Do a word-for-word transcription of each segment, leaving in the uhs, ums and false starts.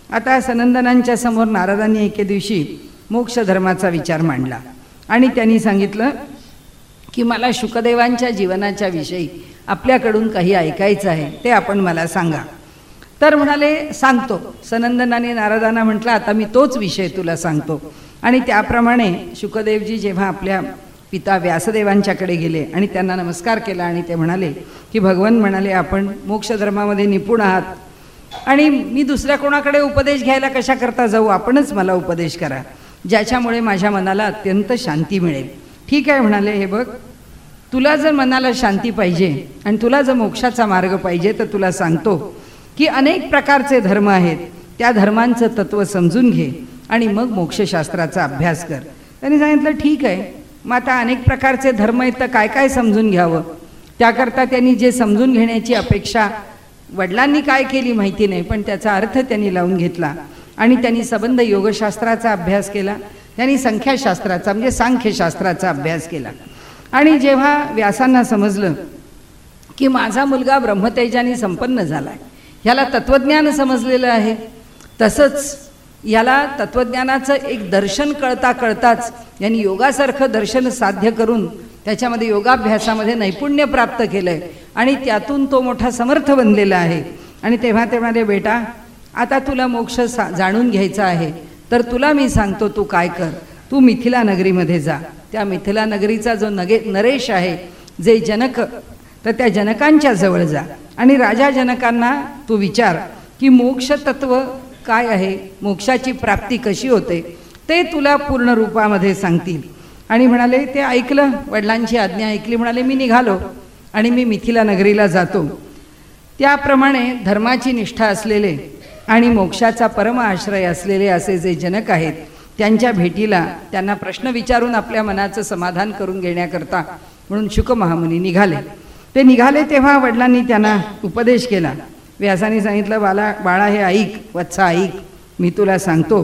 आता सनंदनांच्या समोर नारदांनी एके दिवशी मोक्ष धर्माचा विचार मांडला आणि त्यांनी सांगितलं की मला शुकदेवांच्या जीवनाच्या विषयी आपल्याकडून काही ऐकायचं आहे, ते आपण मला सांगा. तर म्हणाले सांगतो. सनंदनाने नारदांना म्हटलं आता मी तोच विषय तुला सांगतो. आणि त्याप्रमाणे शुकदेवजी जेव्हा आपल्या पिता व्यासदेवांच्याकडे गेले आणि त्यांना नमस्कार केला आणि ते म्हणाले की भगवान म्हणाले आपण मोक्षधर्मामध्ये निपुण आहात आणि मी दुसऱ्या कोणाकडे उपदेश घ्यायला कशा करता जाऊ, आपणच मला उपदेश करा ज्याच्यामुळे माझ्या मनाला अत्यंत शांती मिळेल. ठीक आहे म्हणाले, हे बघ तुला जर मनाला शांती पाहिजे आणि तुला जर मोक्षाचा मार्ग पाहिजे तर तुला सांगतो की अनेक प्रकारचे धर्म आहेत, त्या धर्मांचं तत्त्व समजून घे आणि मग मोक्षशास्त्राचा अभ्यास कर. त्यांनी सांगितलं ठीक आहे, मग आता अनेक प्रकारचे धर्म आहेत तर काय काय समजून घ्यावं. त्याकरता त्यांनी जे समजून घेण्याची अपेक्षा वडिलांनी काय केली माहिती नाही, पण त्याचा अर्थ त्यांनी लावून घेतला आणि त्यांनी संबंध योगशास्त्राचा अभ्यास केला. त्यांनी संख्याशास्त्राचा म्हणजे सांख्यशास्त्राचा अभ्यास केला. आणि जेव्हा व्यासांना समजलं की माझा मुलगा ब्रह्मतेजाने संपन्न झाला आहे, ह्याला तत्त्वज्ञान समजलेलं आहे, तसंच याला तत्त्वज्ञानाचं एक दर्शन कळता कळताच यांनी योगासारखं दर्शन साध्य करून त्याच्यामध्ये योगाभ्यासामध्ये नैपुण्य प्राप्त केलं आहे आणि त्यातून तो मोठा समर्थ बनलेला आहे. आणि तेव्हा ते म्हणाले बेटा आता तुला मोक्ष सा जाणून घ्यायचा आहे तर तुला मी सांगतो तू काय कर, तू मिथिला नगरीमध्ये जा. त्या मिथिला नगरीचा जो नगे नरेश आहे जे जनक, तर त्या जनकांच्या जवळ जा आणि राजा जनकांना तू विचार की मोक्ष तत्व काय आहे, मोक्षाची प्राप्ती कशी होते ते तुला पूर्ण रूपामध्ये सांगतील. आणि म्हणाले ते ऐकलं, वडिलांची आज्ञा ऐकली, म्हणाले मी निघालो आणि मी मिथिला नगरीला जातो. त्याप्रमाणे धर्माची निष्ठा असलेले आणि मोक्षाचा परम आश्रय असलेले असे जे जनक आहेत त्यांच्या भेटीला त्यांना प्रश्न विचारून आपल्या मनाचं समाधान करून घेण्याकरता म्हणून शुक महामुनी निघाले. ते निघाले तेव्हा वडिलांनी त्यांना उपदेश केला. व्यासाने सांगितलं बाला बाळा हे ऐक, वत्सा ऐक, मी तुला सांगतो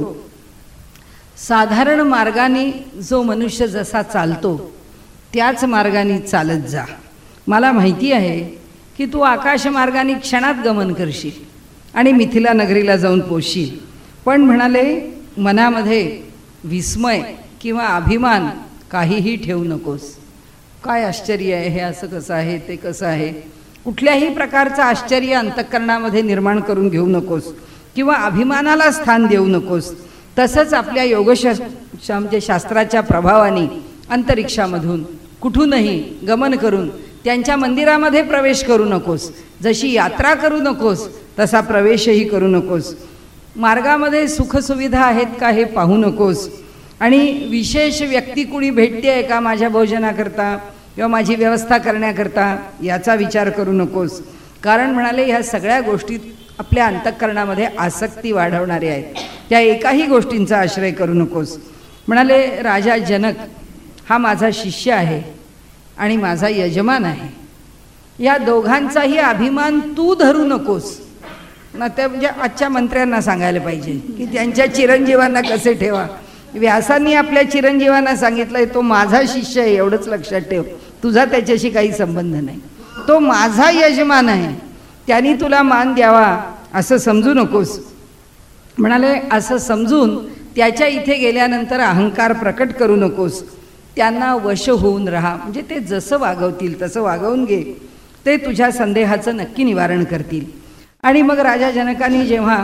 साधारण मार्गाने जो मनुष्य जसा चालतो त्याच मार्गाने चालत जा. मला माहिती आहे की तू आकाशमार्गाने क्षणात गमन करशील आणि मिथिला नगरीला जाऊन पोचशील, पण म्हणाले मनामध्ये विस्मय किंवा अभिमान काहीही ठेवू नकोस. काय आश्चर्य आहे हे, असं कसं आहे, ते कसं आहे, कुठल्याही प्रकारचं आश्चर्य अंतःकरणामध्ये निर्माण करून घेऊ नकोस किंवा अभिमानाला स्थान देऊ नकोस. तसंच आपल्या योगशास्त्र म्हणजे शास्त्राच्या प्रभावाने अंतरिक्षामधून कुठूनही गमन करून त्यांच्या मंदिरामध्ये प्रवेश करू नकोस. जशी यात्रा करू नकोस तसा प्रवेशही करू नकोस. मार्गामध्ये सुखसुविधा आहेत का हे पाहू नकोस आणि विशेष व्यक्ती कुणी भेटते आहे का माझ्या भोजनाकरता किंवा माझी व्यवस्था करण्याकरता याचा विचार करू नकोस. कारण म्हणाले ह्या सगळ्या गोष्टी आपल्या अंतःकरणामध्ये आसक्ती वाढवणाऱ्या आहेत, त्या एकाही गोष्टींचा आश्रय करू नकोस. म्हणाले राजा जनक हा माझा शिष्य आहे आणि माझा यजमान आहे, या दोघांचाही अभिमान तू धरू नकोस. ना ते म्हणजे आजच्या मंत्र्यांना सांगायला पाहिजे की त्यांच्या चिरंजीवांना कसे ठेवा. व्यासांनी आपल्या चिरंजीवांना सांगितलंय तो माझा शिष्य आहे एवढंच लक्षात ठेव, तुझा त्याच्याशी काही संबंध नाही, तो माझा यजमान आहे, त्यांनी तुला मान द्यावा असं समजू नकोस. म्हणाले असं समजून त्याच्या इथे गेल्यानंतर अहंकार प्रकट करू नकोस, त्यांना वश होऊन राहा, म्हणजे ते जसं वागवतील तसं वागवून घे, ते तुझ्या संदेहाचं नक्की निवारण करतील. आणि मग राजा जनकांनी जेव्हा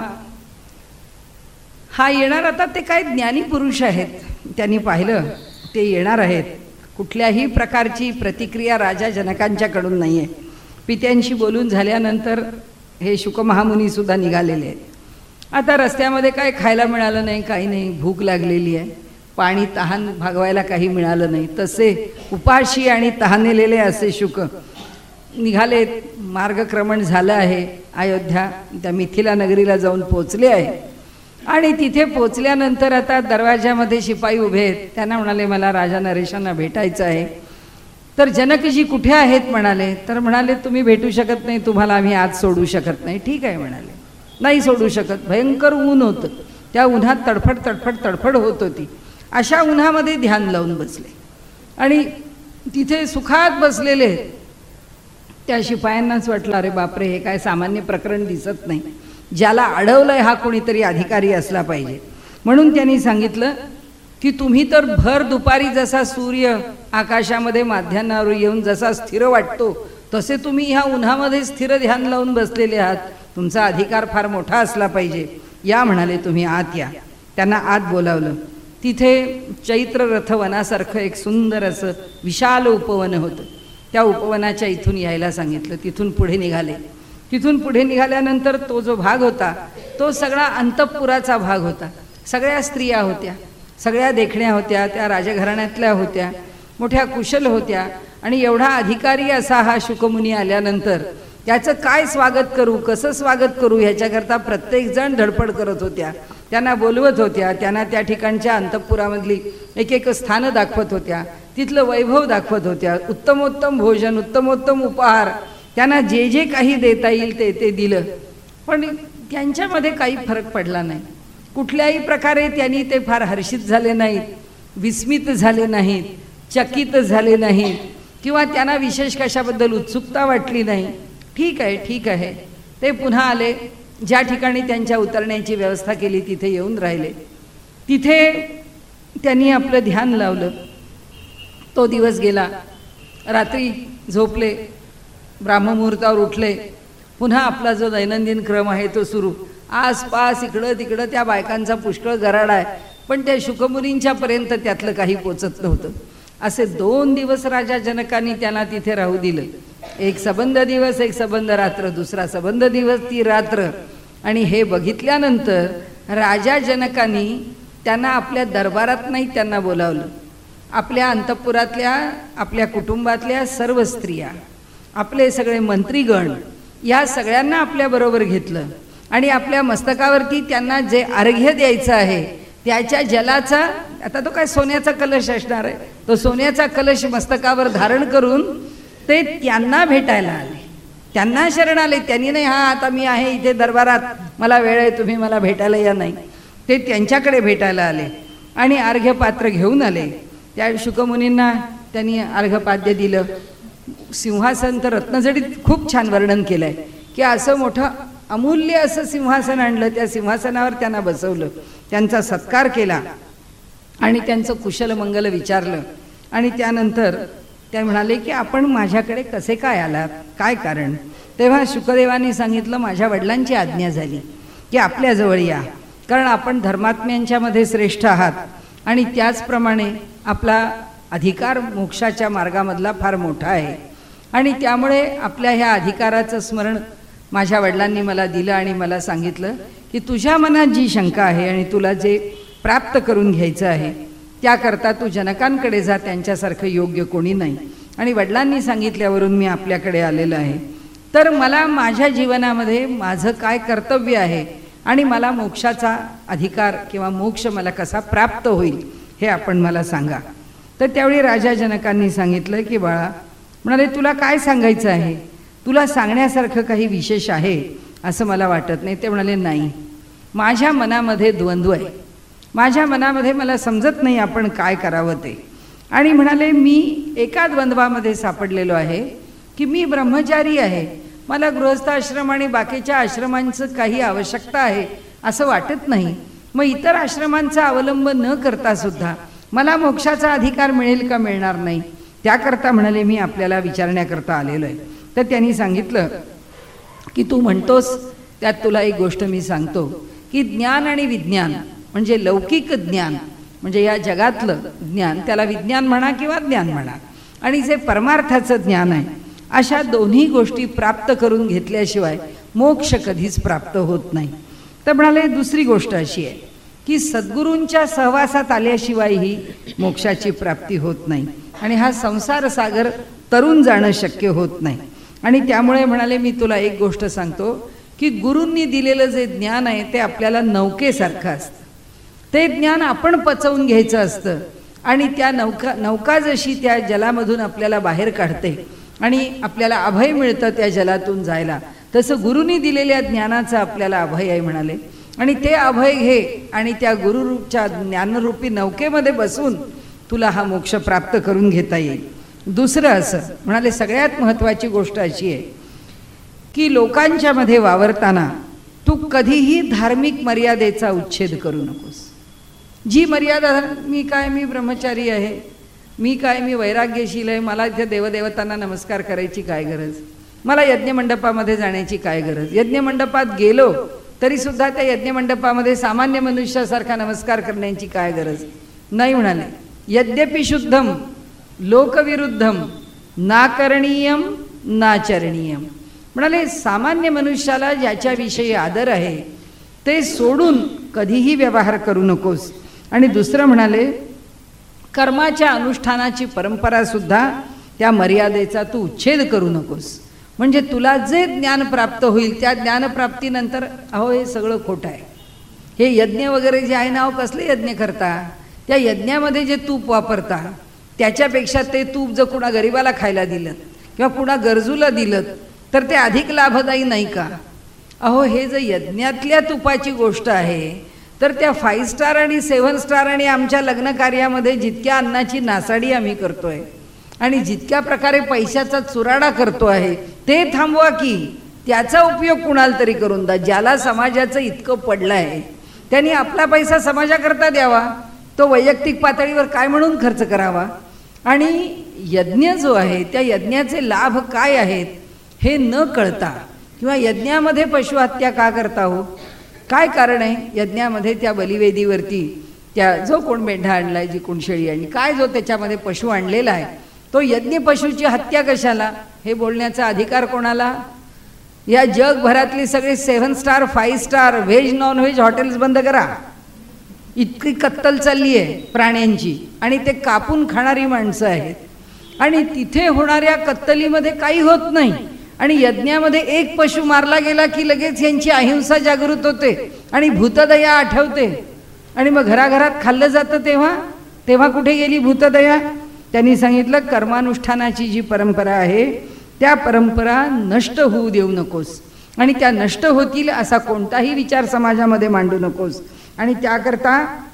हा येणार, आता ते काय ज्ञानी पुरुष आहेत, त्यांनी पाहिलं ते येणार आहेत, कुठल्याही प्रकारची प्रतिक्रिया राजा जनकांच्याकडून नाही आहे. पित्यांशी बोलून झाल्यानंतर हे शुकमहामुनीसुद्धा निघालेले आहेत. आता रस्त्यामध्ये काय खायला मिळालं नाही, काही नाही, भूक लागलेली आहे, पाणी तहान भागवायला काही मिळालं नाही, तसे उपाशी आणि तहानेलेले असे शुक निघाले. मार्गक्रमण झालं आहे, अयोध्या त्या मिथिला नगरीला जाऊन पोचले आहे. आणि तिथे पोचल्यानंतर आता दरवाजामध्ये शिपाई उभे आहेत, त्यांना म्हणाले मला राजा नरेशांना भेटायचं आहे. तर जनकजी कुठे आहेत म्हणाले, तर म्हणाले तुम्ही भेटू शकत नाही, तुम्हाला आम्ही आज सोडू शकत नाही. ठीक आहे म्हणाले, नाही सोडू शकत, भयंकर ऊन होतं, त्या उन्हात तडफड तडफड तडफड होत होती. अशा उन्हामध्ये ध्यान लावून बसले आणि तिथे सुखात बसलेले. त्या शिपायांनाच वाटलं अरे बापरे हे काय सामान्य प्रकरण दिसत नाही. ज्याला अडवलंय हा कोणीतरी अधिकारी असला पाहिजे. म्हणून त्यांनी सांगितलं की तुम्ही तर भर दुपारी जसा सूर्य आकाशामध्ये माध्यान्हावर येऊन जसा स्थिर वाटतो तसे तुम्ही ह्या उन्हामध्ये स्थिर ध्यान लावून बसलेले आहात. तुमचा अधिकार फार मोठा असला पाहिजे. या म्हणाले, तुम्ही आत या. त्यांना आत बोलावलं. तिथे चैत्र रथवनासारखं एक सुंदर असं विशाल उपवन होतं. त्या उपवनाच्या इथून यायला सांगितलं. तिथून पुढे निघाले. तिथून पुढे निघाल्यानंतर तो जो भाग होता तो सगळा अंतःपुराचा भाग होता. सगळ्या स्त्रिया होत्या, सगळ्या देखण्या होत्या, त्या राजघराण्यातल्या होत्या, मोठ्या कुशल होत्या. आणि एवढा अधिकारी असा हा शुकमुनी आल्यानंतर त्याचं काय स्वागत करू, कसं स्वागत करू ह्याच्याकरता प्रत्येकजण धडपड करत होत्या. त्यांना बोलवत होत्या, त्यांना त्या ठिकाणच्या अंतःपुरामधली एक एक स्थानं दाखवत होत्या, तिथलं वैभव दाखवत होत्या. उत्तमोत्तम भोजन, उत्तमोत्तम उपहार, त्यांना जे जे काही देता येईल ते ते दिलं. पण त्यांच्यामध्ये काही फरक पडला नाही. कुठल्याही प्रकारे त्यांनी ते फार हर्षित झाले नाहीत, विस्मित झाले नाहीत, चकित झाले नाहीत, किंवा त्यांना विशेष कशाबद्दल उत्सुकता वाटली नाही. ठीक आहे ठीक आहे. ते पुन्हा आले. ज्या ठिकाणी त्यांच्या उतरण्याची व्यवस्था केली तिथे येऊन राहिले. तिथे त्यांनी आपलं ध्यान लावलं. तो दिवस गेला. रात्री झोपले, ब्राह्ममुहूर्तावर उठले. पुन्हा आपला जो दैनंदिन क्रम आहे तो सुरू. आसपास इकडं तिकडं त्या बायकांचा पुष्कळ गराडा आहे, पण त्या शुकमुनींच्या पर्यंत त्यातलं काही पोचत नव्हतं. असे दोन दिवस राजा जनकांनी त्यांना तिथे राहू दिलं. एक सबंध दिवस, एक सबंध रात्र, दुसरा सबंध दिवस, ती रात्र. आणि हे बघितल्यानंतर राजा जनकांनी त्यांना आपल्या दरबारात नाही त्यांना बोलावलं. आपल्या अंतःपुरातल्या, आपल्या कुटुंबातल्या सर्व स्त्रिया, आपले सगळे मंत्रीगण, या सगळ्यांना आपल्याबरोबर घेतलं. आणि आपल्या मस्तकावरती त्यांना जे अर्घ्य द्यायचं आहे त्याच्या जलाचा, आता तो काय सोन्याचा कलश असणार आहे, तो सोन्याचा कलश मस्तकावर धारण करून ते त्यांना भेटायला आले. त्यांना शरण आले. त्यांनी नाही, हा आता मी आहे इथे दरबारात, मला वेळ आहे, तुम्ही मला भेटायला या, नाही. ते त्यांच्याकडे भेटायला आले आणि अर्घ्यपात्र घेऊन आले. त्या शुकमुनींना त्यांनी अर्घ्यपाद्य दिलं. सिंहासन तर रत्नजडीत खूप छान वर्णन केलं आहे की असं मोठं अमूल्य असं सिंहासन आणलं. त्या सिंहासनावर त्यांना बसवलं, त्यांचा सत्कार केला आणि त्यांचं कुशल मंगल विचारलं. आणि त्यानंतर त्या म्हणाले की आपण माझ्याकडे कसे काय आलात, काय कारण. तेव्हा शुकदेवांनी सांगितलं, माझ्या वडिलांची आज्ञा झाली की आपल्याजवळ या, कारण आपण धर्मात्म्यांच्यामध्ये श्रेष्ठ आहात आणि त्याचप्रमाणे आपला अधिकार मोक्षाच्या मार्गामधला फार मोठा आहे. आणि त्यामुळे आपल्या ह्या अधिकाराचं स्मरण माझ्या वडिलांनी मला दिलं आणि मला सांगितलं की तुझ्या मनात जी शंका आहे आणि तुला जे प्राप्त करून घ्यायचं आहे त्याकरता तू जनकांकडे जा, त्यांच्यासारखं योग्य कोणी नाही. आणि वडिलांनी सांगितल्यावरून मी आपल्याकडे आलेलं आहे. तर मला माझ्या जीवनामध्ये माझं काय कर्तव्य आहे आणि मला मोक्षाचा अधिकार किंवा मोक्ष मला कसा प्राप्त होईल हे आपण मला सांगा. तर त्यावेळी राजा जनकांनी सांगितलं की बाळा, म्हणाले तुला काय सांगायचं आहे, तुला सांगण्यासारखं काही विशेष आहे असं मला वाटत नाही. ते म्हणाले नाही, माझ्या मनामध्ये द्वंद्व आहे, माझ्या मनामध्ये मला समजत नाही आपण काय करावं ते. आणि म्हणाले मी एका द्वंद्वामध्ये सापडलेलो आहे की मी ब्रह्मचारी आहे, मला गृहस्थाश्रम आणि बाकीच्या आश्रमांचं काही आवश्यकता आहे असं वाटत नाही. मग इतर आश्रमांचा अवलंब न करता सुद्धा मला मोक्षाचा अधिकार मिळेल का मिळणार नाही, त्याकरता म्हणाले मी आपल्याला विचारण्याकरता आलेलो आहे. तर त्यांनी सांगितलं की तू म्हणतोस त्यात तुला एक गोष्ट मी सांगतो की ज्ञान आणि विज्ञान म्हणजे लौकिक ज्ञान म्हणजे या जगातलं ज्ञान, त्याला विज्ञान म्हणा किंवा ज्ञान म्हणा, आणि जे परमार्थाचं ज्ञान आहे, अशा दोन्ही गोष्टी प्राप्त करून घेतल्याशिवाय मोक्ष कधीच प्राप्त होत नाही. तर म्हणाले दुसरी गोष्ट अशी आहे की सद्गुरूंच्या सहवासात आल्याशिवायही मोक्षाची प्राप्ती होत नाही आणि हा संसार सागर तरुण जाणं शक्य होत नाही. आणि त्यामुळे म्हणाले मी तुला एक गोष्ट सांगतो की गुरूंनी दिलेलं जे ज्ञान आहे ते आपल्याला नौकेसारखं असतं. ते ज्ञान आपण पचवून घ्यायचं असतं आणि त्या नौका नौका जशी त्या जलामधून आपल्याला बाहेर काढते आणि आपल्याला अभय मिळतं त्या जलातून जायला, तसं गुरूंनी दिलेल्या ज्ञानाचं आपल्याला अभय आहे म्हणाले. आणि ते अभय घे आणि त्या गुरुरूपच्या ज्ञानरूपी नौकेमध्ये बसून तुला हा मोक्ष प्राप्त करून घेता येईल. दुसरं असं म्हणाले सगळ्यात महत्त्वाची गोष्ट अशी आहे की लोकांच्या मध्ये वावरताना तू कधीही धार्मिक मर्यादेचा उच्छेद करू नकोस. जी मर्यादा, मी काय, मी ब्रह्मचारी आहे, मी काय, मी वैराग्यशील आहे, मला इथे देवदेवतांना नमस्कार करायची काय गरज, मला यज्ञमंडपामध्ये जाण्याची काय गरज, यज्ञमंडपात गेलो तरी सुद्धा त्या यज्ञमंडपामध्ये सामान्य मनुष्यासारखा नमस्कार करण्याची काय गरज नाही. म्हणाले यद्यपि शुद्धम लोकविरुद्धम नाकरणीयम नाचरणीयम. म्हणाले सामान्य मनुष्याला ज्याच्याविषयी आदर आहे ते सोडून कधीही व्यवहार करू नकोस. आणि दुसरं म्हणाले कर्माच्या अनुष्ठानाची परंपरा सुद्धा त्या मर्यादेचा तू उच्छेद करू नकोस. म्हणजे तुला जे ज्ञान प्राप्त होईल त्या ज्ञानप्राप्तीनंतर अहो हे सगळं खोटं आहे, हे यज्ञ वगैरे जे आहे ना, अहो कसले यज्ञ करता, त्या यज्ञामध्ये जे तूप वापरता त्याच्यापेक्षा ते तूप जर कुणा गरिबाला खायला दिलं किंवा कुणा गरजूला दिलं तर ते अधिक लाभदायी नाही का. अहो हे जर यज्ञातल्या तुपाची गोष्ट आहे तर त्या फाईव्ह स्टार आणि सेव्हन स्टार आणि आमच्या लग्न कार्यामध्ये जितक्या अन्नाची नासाडी आम्ही करतोय आणि जितक्या प्रकारे पैशाचा चुराडा करतो आहे ते थांबवा की त्याचा उपयोग कुणाला तरी करून द्या. ज्याला समाजाचं इतकं पडलं आहे त्यांनी आपला पैसा समाजाकरता द्यावा, तो वैयक्तिक पातळीवर काय म्हणून खर्च करावा. आणि यज्ञ जो आहे त्या यज्ञाचे लाभ काय आहेत हे न कळता किंवा यज्ञामध्ये पशुहत्या का करता हो, काय कारण आहे, यज्ञामध्ये त्या बलिवेदीवरती त्या जो कोण मेंढा आणलाय, जी कोण शेळी आणली, काय जो त्याच्यामध्ये पशु आणलेला आहे तो यज्ञ पशुची हत्या कशाला, हे बोलण्याचा अधिकार कोणाला. या जगभरातली सगळे seven star five star veg non veg hotels बंद करा. इतकी कत्तल चालली आहे प्राण्यांची आणि ते कापून खाणारी माणसं आहेत आणि तिथे होणाऱ्या कत्तलीमध्ये काही होत नाही. आणि यज्ञामध्ये एक पशु मारला गेला की लगेच यांची अहिंसा जागृत होते आणि भूतदया आठवते आणि मग घराघरात खाल्लं जातं. तेव्हा तेव्हा कुठे गेली भूतदया. त्यांनी सांगितलं कर्मानुष्ठानाची जी परंपरा आहे त्या परंपरा नष्ट होऊ देऊ नकोस आणि त्या नष्ट होतील असा कोणताही विचार समाजामध्ये मांडू नकोस. आणि त्याकरता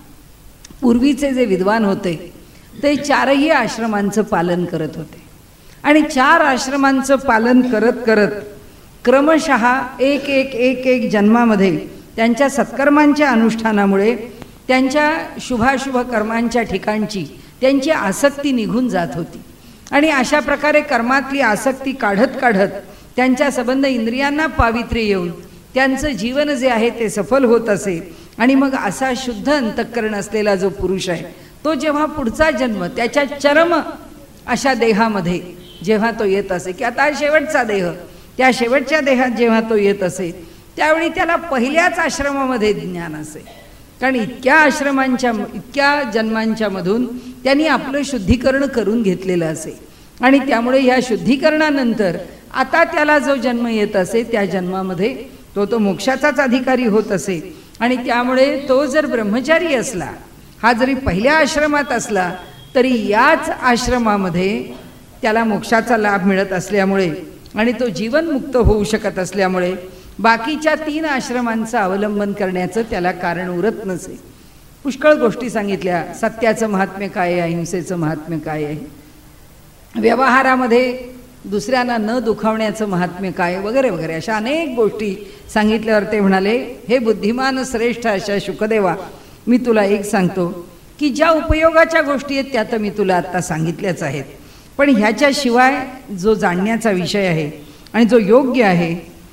पूर्वीचे जे विद्वान होते ते चारही आश्रमांचं पालन करत होते आणि चार आश्रमांचं पालन करत करत क्रमशः एक एक एक एक जन्मामध्ये त्यांच्या सत्कर्मांच्या अनुष्ठानामुळे त्यांच्या शुभाशुभ कर्मांच्या ठिकाणची त्यांची आसक्ती निघून जात होती. आणि अशा प्रकारे कर्मातली आसक्ती काढत काढत त्यांच्या संबंध इंद्रियांना पावित्र्य येऊन त्यांचं जीवन जे आहे ते सफल होत असे. आणि मग असा शुद्ध अंतःकरण असलेला जो पुरुष आहे तो जेव्हा पुढचा जन्म त्याच्या चरम अशा देहामध्ये जेव्हा तो येत असे की आता शेवटचा देह, त्या शेवटच्या देहात जेव्हा तो येत असे त्यावेळी त्याला पहिल्याच आश्रमामध्ये ज्ञान असे. कारण इतक्या आश्रमांच्या इतक्या जन्मांच्या मधून त्यांनी आपलं शुद्धीकरण करून घेतलेलं असे आणि त्यामुळे ह्या शुद्धीकरणानंतर आता त्याला जो जन्म येत असे त्या जन्मामध्ये तो तो मोक्षाचाच अधिकारी होत असे. आणि त्यामुळे तो जर ब्रह्मचारी असला, हा जरी पहिल्या आश्रमात असला तरी याच आश्रमामध्ये त्याला मोक्षाचा लाभ मिळत असल्यामुळे आणि तो जीवनमुक्त होऊ शकत असल्यामुळे बाकीच्या तीन आश्रमांचं अवलंबन करण्याचं त्याला कारण उरत नसे. पुष्कळ गोष्टी सांगितल्या, सत्याचं महात्म्य काय आहे, अहिंसेचं महात्म्य काय आहे, व्यवहारामध्ये दुसऱ्यांना न दुखावण्याचं महात्म्य काय वगैरे वगैरे अशा अनेक गोष्टी सांगितल्यावर ते म्हणाले, हे बुद्धिमान श्रेष्ठ अशा शुकदेवा, मी तुला एक सांगतो की ज्या उपयोगाच्या गोष्टी आहेत त्या तर मी तुला आत्ता सांगितल्याच आहेत, पण ह्याच्याशिवाय जो जाणण्याचा विषय आहे आणि जो योग्य आहे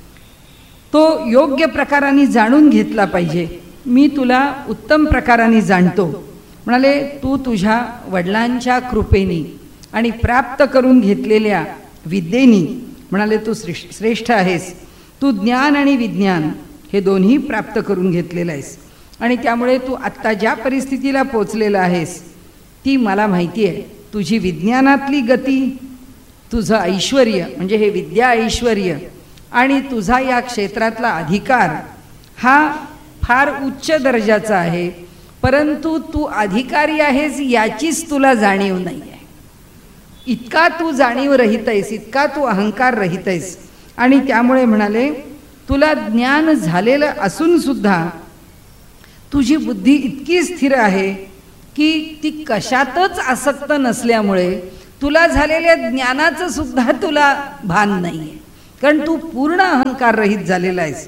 तो योग्य प्रकाराने जाणून घेतला पाहिजे. मी तुला उत्तम प्रकाराने जाणतो. म्हणाले, तू तुझ्या वडिलांच्या कृपेने आणि प्राप्त करून घेतलेल्या विद्येनी म्हणाले तू श्रेष्ठ आहेस. तू ज्ञान आणि विज्ञान हे दोन्ही प्राप्त करून घेतलेलं आहेस आणि त्यामुळे तू आत्ता ज्या परिस्थितीला पोचलेला आहेस ती मला माहिती आहे. तुझी विज्ञानातली गती, तुझं ऐश्वर्य म्हणजे हे विद्या ऐश्वर्य आणि तुझा या क्षेत्रातला अधिकार हा फार उच्च दर्जाचा आहे, परंतु तू अधिकारी आहेस याचीच तुला जाणीव नाही आहे. इतका तू जाणीव रहित आहेस, इतका तू अहंकार रहित आहेस आणि त्यामुळे म्हणाले तुला ज्ञान झालेलं असून सुद्धा तुझी बुद्धी इतकी स्थिर आहे की ती कशातच आसक्त नसल्यामुळे तुला झालेल्या ज्ञानाचं सुद्धा तुला भान नाही आहे, कारण तू पूर्ण अहंकार रहित झालेला आहेस.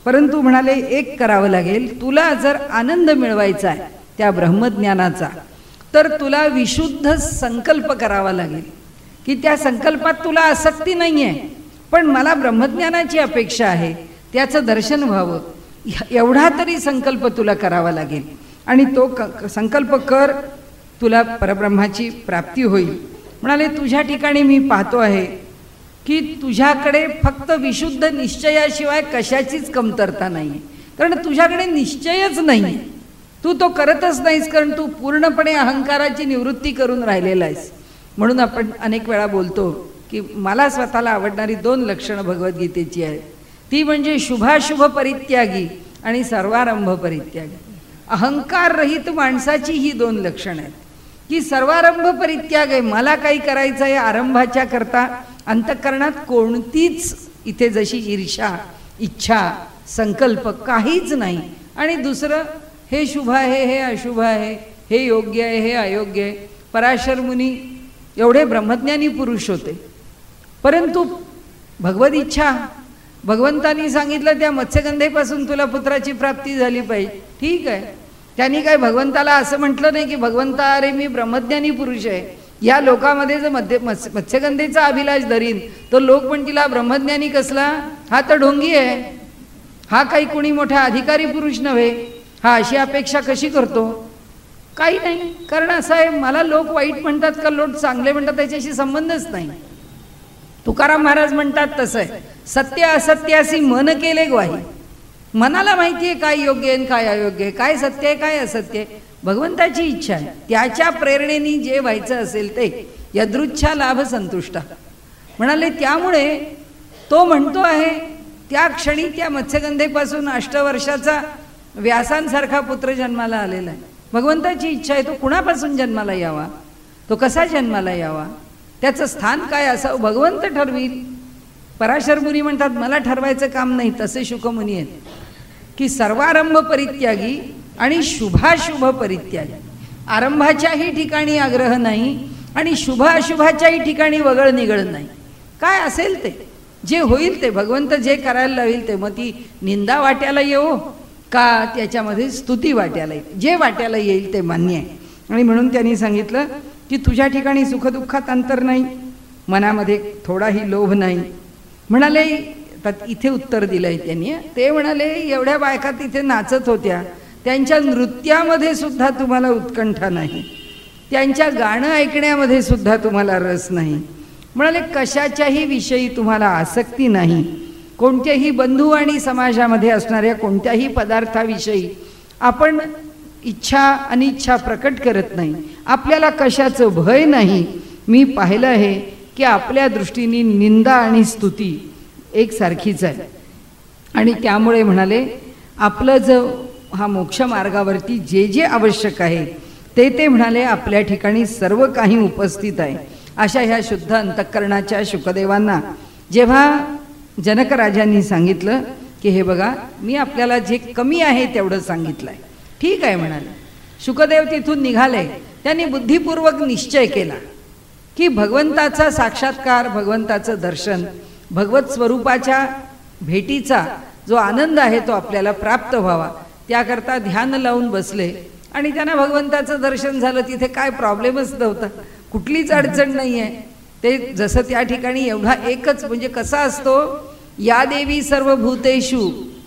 परंतु म्हणाले एक करावं लागेल, तुला जर आनंद मिळवायचा आहे त्या ब्रह्मज्ञानाचा, तर तुला विशुद्ध संकल्प करावा लागेल, की त्या संकल्पात तुला आसक्ती नाही आहे, पण मला ब्रह्मज्ञानाची अपेक्षा आहे, त्याचं दर्शन व्हावं, एवढा तरी संकल्प तुला करावा लागेल. आणि तो क संकल्प कर, तुला परब्रह्माची प्राप्ती होईल. म्हणाले तुझ्या ठिकाणी मी पाहतो आहे की तुझ्याकडे फक्त विशुद्ध निश्चयाशिवाय कशाचीच कमतरता नाही आहे, कारण तुझ्याकडे निश्चयच नाही आहे, तू तो करतच नाहीस, कारण तू पूर्णपणे अहंकाराची निवृत्ती करून राहिलेला आहेस. म्हणून आपण अनेक वेळा बोलतो की मला स्वतःला आवडणारी दोन लक्षणं भगवद्गीतेची आहेत, ती म्हणजे शुभाशुभ परित्यागी आणि सर्वारंभ परित्यागी. अहंकार रहित माणसाची ही दोन लक्षणं आहेत की सर्वारंभ परित्याग आहे, मला काही करायचं आहे आरंभाच्या करता अंतःकरणात कोणतीच इथे जशी ईर्ष्या, इच्छा, संकल्प काहीच नाही. आणि दुसरं हे शुभ आहे, हे अशुभ आहे, हे योग्य आहे, हे अयोग्य आहे. पराशर मुनी एवढे ब्रह्मज्ञानी पुरुष होते, परंतु भगवद इच्छा, भगवंतांनी सांगितलं त्या मत्स्यगंधेपासून तुला पुत्राची प्राप्ती झाली पाहिजे, ठीक आहे. त्यांनी काय भगवंताला असं म्हटलं नाही की भगवंता अरे मी ब्रह्मज्ञानी पुरुष आहे, या लोकामध्ये जर मध्य मत्स्यगंधेचा अभिलाष धरीन तो लोक म्हणतील हा ब्रह्मज्ञानी कसला, हा तर ढोंगी आहे, हा काही कोणी मोठा अधिकारी पुरुष नव्हे, हा अशी अपेक्षा कशी करतो. काही नाही, कारण असं आहे मला लोक वाईट म्हणतात का लोक चांगले म्हणतात त्याच्याशी संबंधच नाही. तुकाराम महाराज म्हणतात तसं आहे, सत्य असत्यासी मन केले ग्वाही. मनाला माहिती आहे काय योग्य आहे काय अयोग्य आहे, काय सत्य आहे काय असत्य आहे. भगवंताची इच्छा आहे, त्याच्या प्रेरणेने जे व्हायचं असेल ते यदृच्छा लाभ संतुष्टा. म्हणाले त्यामुळे तो म्हणतो आहे त्या क्षणी त्या मत्स्यगंधेपासून अष्टवर्षाचा व्यासांसारखा पुत्र जन्माला आलेला आहे. भगवंताची इच्छा आहे तो कुणापासून जन्माला यावा, तो कसा जन्माला यावा, त्याचं स्थान काय असावं भगवंत ठरवील. पराशर मुनी म्हणतात मला ठरवायचं काम नाही, तसे शुकमुनी आहेत की सर्वारंभ परित्यागी आणि शुभाशुभ परित्यागी. आरंभाच्याही ठिकाणी आग्रह नाही आणि शुभ अशुभाच्याही ठिकाणी वगळ निगळ नाही. काय असेल ते जे होईल ते भगवंत जे करायला लावेल ते, मग ती निंदा वाट्याला येवो का त्याच्यामध्ये स्तुती वाट्याला येईल, जे वाट्याला येईल ते मान्य आहे. आणि म्हणून त्यांनी सांगितलं की तुझ्या ठिकाणी सुखदुःखात अंतर नाही, मनामध्ये थोडाही लोभ नाही. म्हणाले इथे उत्तर दिलंय त्यांनी, ते म्हणाले एवढ्या बायका तिथे नाचत होत्या, त्यांच्या नृत्यामध्ये सुद्धा तुम्हाला उत्कंठा नाही, त्यांच्या गाणं ऐकण्यामध्ये सुद्धा तुम्हाला रस नाही. म्हणाले कशाच्याही विषयी तुम्हाला आसक्ती नाही, कोणत्याही बंधू आणि समाजामध्ये असणाऱ्या कोणत्याही पदार्थाविषयी आपण इच्छा अनिच्छा प्रकट करत नाही, आपल्याला कशाचं भय नाही. मी पाहिलं आहे की आपल्या दृष्टीने निंदा आणि स्तुती एकसारखीच आहे. आणि त्यामुळे म्हणाले आपलं जो हा मोक्ष मार्गावरती जे जे आवश्यक आहे ते ते म्हणाले आपल्या ठिकाणी सर्व काही उपस्थित आहे. अशा ह्या शुद्ध अंतःकरणाच्या शुकदेवांना जेव्हा जनकराजांनी सांगितलं की हे बघा मी आपल्याला जे कमी आहे तेवढं सांगितलं आहे, ठीक आहे म्हणाले. शुकदेव तिथून निघाले, त्यांनी बुद्धिपूर्वक निश्चय केला की भगवंताचा साक्षात्कार, भगवंताचं दर्शन, भगवत स्वरूपाच्या भेटीचा जो आनंद आहे तो आपल्याला प्राप्त व्हावा, त्याकरता ध्यान लावून बसले आणि त्यांना भगवंताचं दर्शन झालं. तिथे काय प्रॉब्लेमच नव्हता, कुठलीच अडचण नाही आहे. ते जसं त्या ठिकाणी एवढा एकच म्हणजे कसा असतो, या देवी सर्व भूतेषु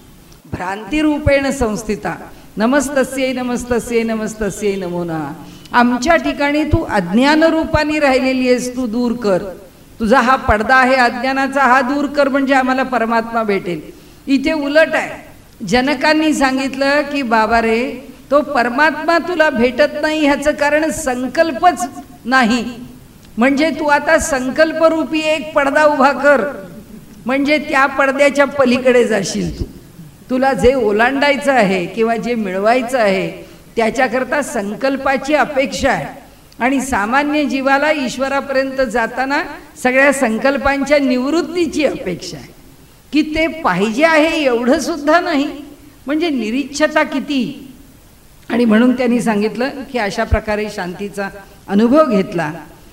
भ्रांतिरूपेण संस्थिता नमस्तस्यै नमस्तस्यै नमस्तस्यै नमो नमः. आमच्या ठिकाणी तू अज्ञान रूपाने राहिलेली आहेस, तू दूर कर, तुझा हा पडदा आहे अज्ञानाचा हा दूर कर म्हणजे आम्हाला परमात्मा भेटेल. इथे उलट आहे, जनकांनी सांगितलं की बाबा रे तो परमात्मा तुला भेटत नाही ह्याचं कारण संकल्पच नाही, म्हणजे तू आता संकल्परूपी एक पडदा उभा कर, म्हणजे त्या पडद्याच्या पलीकडे जाशील. तू तुला जे ओलांडायचं आहे किंवा जे मिळवायचं आहे त्याच्याकरता संकल्पाची अपेक्षा आहे. आणि सामान्य जीवाला ईश्वरापर्यंत जाताना सगळ्या संकल्पांच्या निवृत्तीची अपेक्षा आहे की ते पाहिजे आहे एवढं सुद्धा नाही, म्हणजे निरीच्छता किती. आणि म्हणून त्यांनी सांगितलं की अशा प्रकारे शांतीचा अनुभव घेतला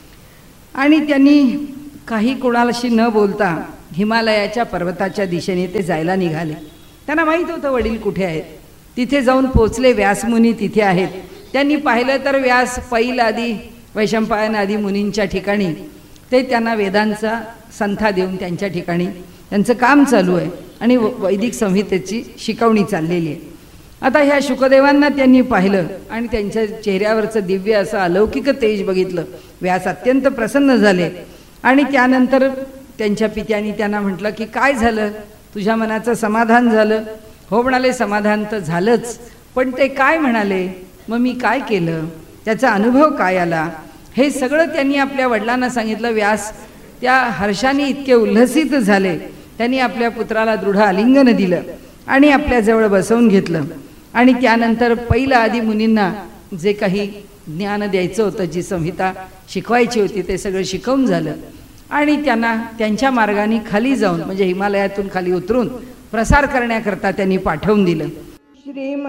आणि त्यांनी काही कोणाशी न बोलता हिमालयाच्या पर्वताच्या दिशेने ते जायला निघाले. त्यांना माहीत होतं वडील कुठे आहेत. तिथे जाऊन पोचले. व्यासमुनी तिथे आहेत. त्यांनी पाहिलं तर व्यास पैल आदी वैशंपायन आदी मुनींच्या ठिकाणी ते त्यांना वेदांचा संथा देऊन त्यांच्या ठिकाणी त्यांचं काम चालू आहे आणि वैदिक संहितेची शिकवणी चाललेली आहे. आता ह्या शुकदेवांना त्यांनी पाहिलं आणि त्यांच्या चेहऱ्यावरचं दिव्य असं अलौकिक तेज बघितलं. व्यास अत्यंत प्रसन्न झाले आणि त्यानंतर त्यांच्या पित्यानी त्यांना म्हटलं की काय झालं, तुझ्या मनाचं समाधान झालं? हो म्हणाले, समाधान तर झालंच, पण ते काय म्हणाले, मग मी काय केलं, त्याचा अनुभव काय आला, हे सगळं त्यांनी आपल्या वडिलांना सांगितलं. व्यास त्या हर्षाने इतके उल्हसित झाले. त्यांनी आपल्या पुत्राला दृढ आलिंगन दिलं आणि आपल्याजवळ बसवून घेतलं आणि त्यानंतर पहिलं आदी मुनींना जे काही ज्ञान द्यायचं होतं, जी संहिता शिकवायची होती, ते सगळं शिकवून झालं आणि त्यांना त्यांच्या मार्गाने खाली जाऊन म्हणजे हिमालयातून खाली उतरून प्रसार करण्याकरता त्यांनी पाठवून दिलं. श्रीम